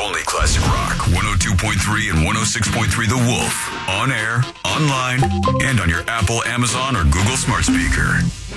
only classic rock. 102.3 and 106.3 The Wolf. On air, online, and on your Apple, Amazon, or Google smart speaker.